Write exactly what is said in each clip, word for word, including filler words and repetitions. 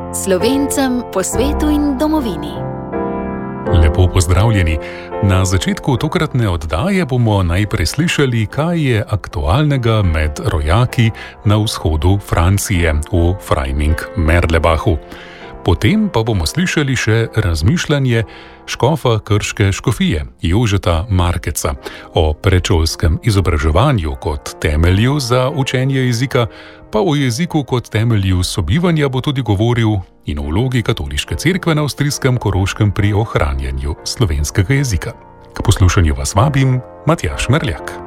Slovencem po svetu in domovini. Lepo pozdravljeni. Na začetku tokratne oddaje bomo najprej slišali, kaj je aktualnega med rojaki na vzhodu Francije v Freiming-Merlebachu. Potem pa bomo slišali še razmišljanje škofa krške škofije Jožeta Markeca o predšolskem izobraževanju kot temelju za učenje jezika, pa o jeziku kot temelju sobivanja bo tudi govoril in o vlogi katoliške cerkve na avstrijskem Koroškem pri ohranjanju slovenskega jezika. K poslušanju vas vabim, Matjaž Merljak.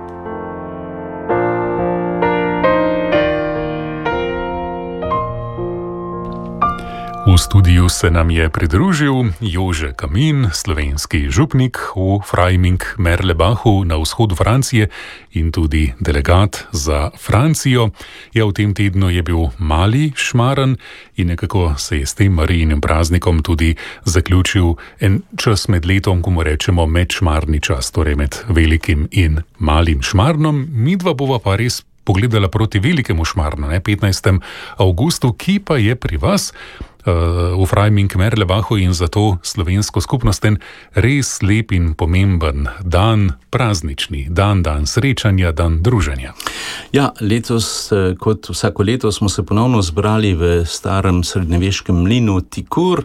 V studiu se nam je pridružil Jože Kamin, slovenski župnik v Freiming-Merlebachu na vzhodu Francije in tudi delegat za Francijo. Ja, v tem tednu je bil mali šmaren in nekako se je s tem Marijinim praznikom tudi zaključil en čas med letom, ko mu rečemo medšmarni čas, torej med velikim in malim šmarnom. Midva bova pa res pogledala proti velikemu šmarnu, ne, petnajstega avgusta, ki pa je pri vas uh, v Freiming-Merlebachu in zato slovensko skupnost en res lep in pomemben dan, praznični dan, dan srečanja, dan druženja. Ja, letos, kot vsako leto, smo se ponovno zbrali v starem srednjeveškem mlinu Tikur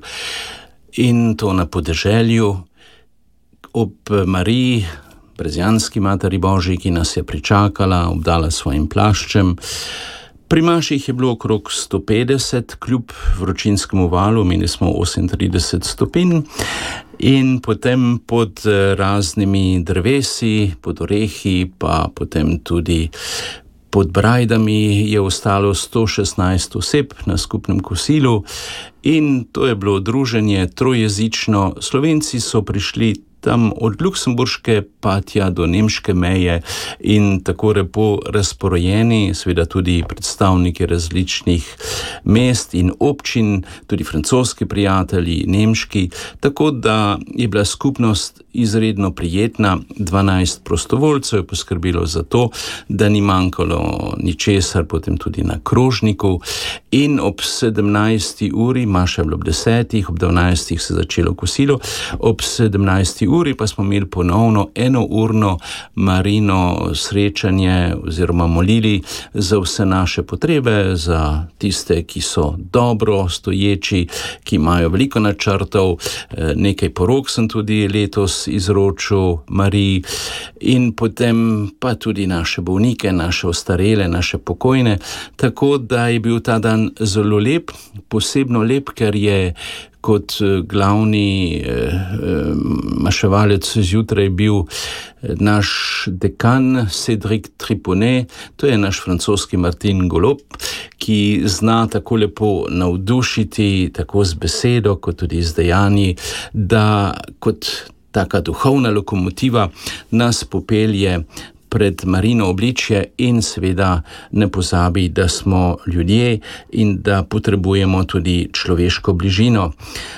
in to na podeželju ob Mariji, Brezjanski materi Božji, ki nas je pričakala, obdala svojim plaščem. Pri maših je bilo okrog sto petdeset, kljub vročinskemu valu, imeli smo osemintrideset stopinj in potem pod raznimi drevesi, pod orehi, pa potem tudi pod brajdami je ostalo sto šestnajst oseb na skupnem kosilu in to je bilo druženje trojezično. Slovenci so prišli tam od luksemburške pa tja do nemške meje in tako lepo razporojeni, seveda tudi predstavniki različnih mest in občin, tudi francoski prijatelji, nemški, tako da je bila skupnost izredno prijetna. dvanajst prostovoljcev je poskrbelo za to, da ni manjkalo ničesar, potem tudi na krožniku in ob sedemnajsti uri, maša je bilo ob desetih, ob dvanajstih se je začelo kosilo, ob sedemnajsti uri pa smo imeli ponovno enourno Marino srečanje oziroma molili za vse naše potrebe, za tiste, ki so dobro stoječi, ki imajo veliko načrtov. Nekaj porok sem tudi letos izročil Mariji in potem pa tudi naše bolnike, naše ostarele, naše pokojne, tako da je bil ta dan zelo lep, posebno lep, ker je kot glavni eh, maševalec zjutraj bil naš dekan Cédric Triponet, to je naš francoski Martin Golob, ki zna tako lepo navdušiti, tako z besedo, kot tudi z dejanji, da kot taka duhovna lokomotiva nas popelje pred Marino obličje in seveda ne pozabi, da smo ljudje in da potrebujemo tudi človeško bližino.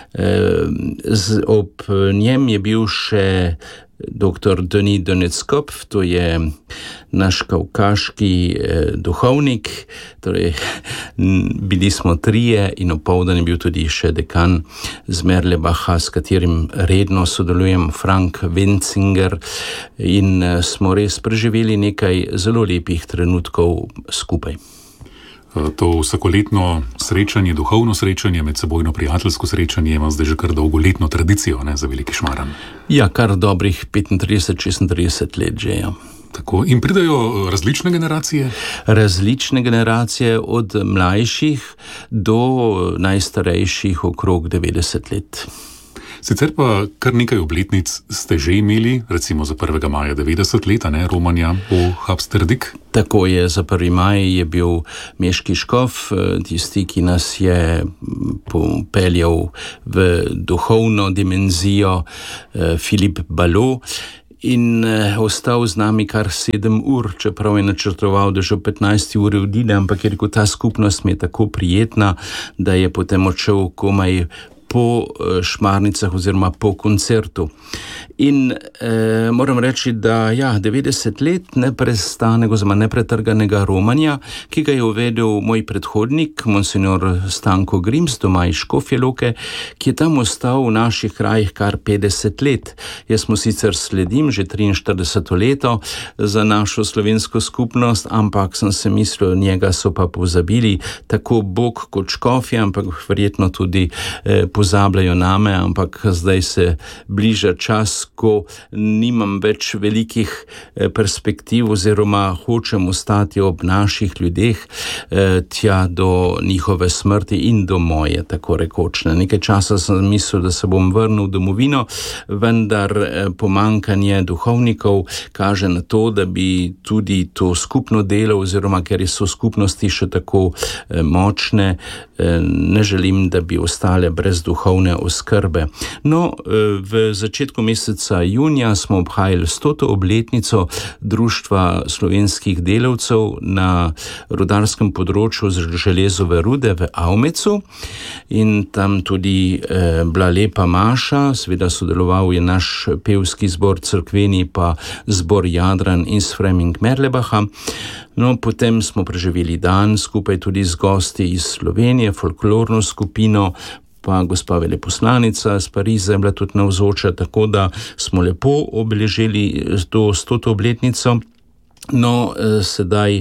Z, ob njem je bil še doktor Denis Donetskopf, to je naš kavkaški eh, duhovnik, torej bili smo trije in opoldan je bil tudi še dekan z Merlebacha, s katerim redno sodelujem, Frank Wenzinger, in eh, smo res preživeli nekaj zelo lepih trenutkov skupaj. To vsakoletno srečanje, duhovno srečanje, medsebojno prijateljsko srečanje ima zdaj že kar dolgoletno tradicijo, ne, za Veliki šmaran. Ja, kar dobrih petintrideset šestintrideset let že, ja. Tako, in pridajo različne generacije? Različne generacije, od mlajših do najstarejših okrog devetdeset let. Sicer pa kar nekaj obletnic ste že imeli, recimo za prvega maja devetdeset let, ne, romanja v Habsterdik. Tako je, za prvi maj je bil meški škof, tisti, ki nas je popeljal v duhovno dimenzijo, Filip Balo, in eh, ostal z nami kar sedem ur, čeprav je načrtoval, da že v petnajsti uri odide, ampak je rekel, ta skupnost mi je tako prijetna, da je potem odšel komaj po Šmarnicah oziroma po koncertu. In eh, moram reči, da ja, devetdeset let neprestanega oziroma nepretrganega romanja, ki ga je uvedel moj predhodnik, monsignor Stanko Grims, doma iz Škofje Loke, ki je tam ostal v naših krajih kar petdeset let. Jaz mu sicer sledim že triinštirideseto leto za našo slovensko skupnost, ampak sem se mislil, njega so pa pozabili tako Bog kot škofje, ampak verjetno tudi eh, pozabljajo name, ampak zdaj se bliža čas, ko nimam več velikih eh, perspektiv oziroma hočem ostati ob naših ljudeh eh, tja do njihove smrti in do moje, tako rekočne. Nekaj časa sem mislil, da se bom vrnil v domovino, vendar eh, pomankanje duhovnikov kaže na to, da bi tudi to skupno delo oziroma ker so skupnosti še tako eh, močne, eh, ne želim, da bi ostale brez duhovne oskrbe. No, eh, v začetku meseca junija smo obhajali stoto obletnico Društva slovenskih delavcev na rudarskem področju železove rude v Avmecu in tam tudi eh, bila lepa maša, seveda sodeloval je naš pevski zbor cerkveni pa zbor Jadran iz Freimink Merlebacha. No, potem smo preživeli dan skupaj tudi z gosti iz Slovenije, folklorno skupino, pa gospa veleposlanica iz Pariza je bila tudi navzoča, tako da smo lepo obeležili to stoto obletnico. No, sedaj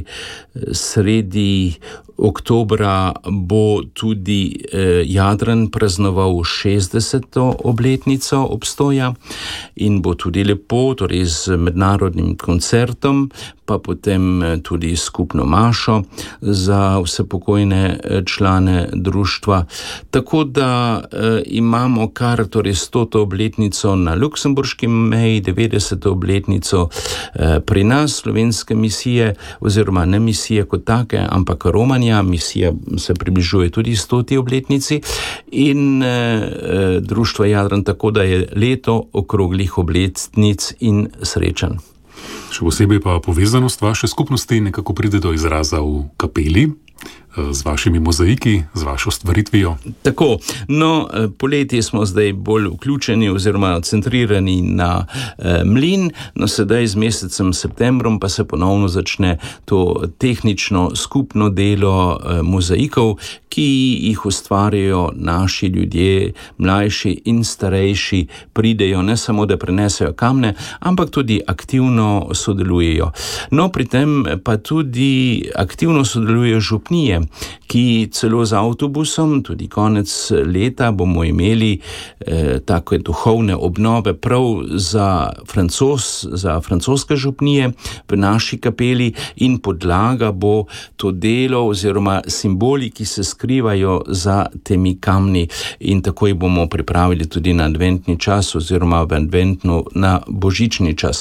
sredi oktobra bo tudi eh, Jadran praznoval šestdeseto obletnico obstoja in bo tudi lepo, torej z mednarodnim koncertom, pa potem tudi skupno mašo za vse pokojne člane društva. Tako da eh, imamo kar torej stoto obletnico na luksemburški meji, devetdeseto obletnico eh, pri nas, slovenske misije, oziroma ne misije kot take, ampak romanja. Misija se približuje tudi stoti obletnici in eh, društvo Jadran, tako da je leto okroglih obletnic in srečan. Še posebej pa povezanost vaše skupnosti nekako pride do izraza v kapeli, z vašimi mozaiki, z vašo stvaritvijo. Tako, no, poleti smo zdaj bolj vključeni oziroma centrirani na eh, mlin, no sedaj z mesecem septembrom pa se ponovno začne to tehnično skupno delo eh, mozaikov, ki jih ustvarjajo naši ljudje, mlajši in starejši, pridejo ne samo, da prenesejo kamne, ampak tudi aktivno sodelujejo. No, pri tem pa tudi aktivno sodelujejo župnije, ki celo z avtobusom, tudi konec leta bomo imeli eh, take duhovne obnove prav za, Francos, za francoske župnije v naši kapeli in podlaga bo to delo oziroma simboli, ki se skrivajo za temi kamni in tako jih bomo pripravili tudi na adventni čas oziroma v adventno na božični čas.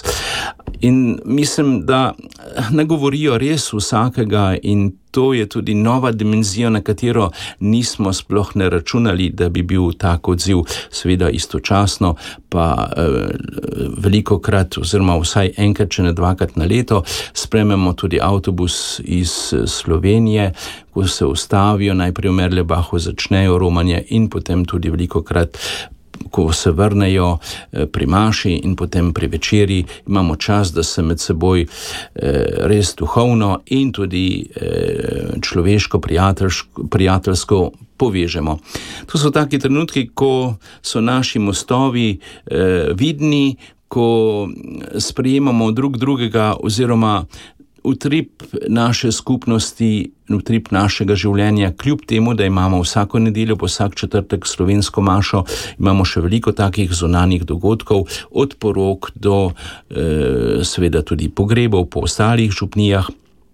In mislim, da nagovorijo res vsakega in to je tudi nova dimenzija, na katero nismo sploh ne računali, da bi bil tak odziv, seveda istočasno, pa eh, veliko krat oziroma vsaj enkrat, če ne dvakrat na leto, sprememo tudi avtobus iz Slovenije, ko se ustavijo, najprej v Merlebachu začnejo romanje in potem tudi veliko krat ko se vrnejo pri maši in potem pri večeri, imamo čas, da se med seboj eh, res duhovno in tudi eh, človeško, prijateljsko, prijateljsko povežemo. To so taki trenutki, ko so naši mostovi eh, vidni, ko sprejemamo drug drugega oziroma utrip naše skupnosti, utrip našega življenja, kljub temu, da imamo vsako nedeljo, po vsak četrtek slovensko mašo, imamo še veliko takih zunanjih dogodkov, od porok do eh, seveda tudi pogrebov po ostalih župnijah,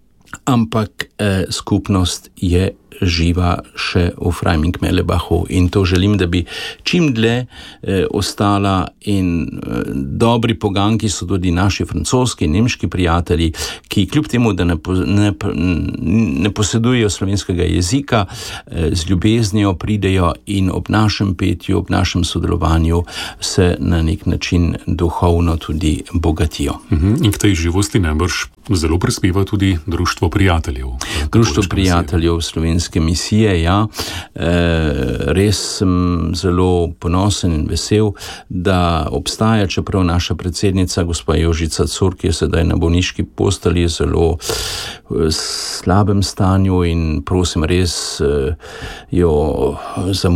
ampak eh, skupnost je živa še v Freimink Merlebachu in to želim, da bi čim dlje eh, ostala in eh, dobri poganki so tudi naši francoski in nemški prijatelji, ki kljub temu, da ne, ne, ne posedujejo slovenskega jezika, eh, z ljubeznijo pridejo in ob našem petju, ob našem sodelovanju se na nek način duhovno tudi bogatijo. Uh-huh. In k tej živosti najbrž zelo prispeva tudi Društvo prijateljev. Društvo prijateljev slovenskih vatikанske misije, ja, res sem zelo ponosen in vesel, da obstaja, čeprav naša predsednica, gospa Jožica Curk, ki je sedaj na bolniški postelji, zelo v slabem stanju in prosim res jo za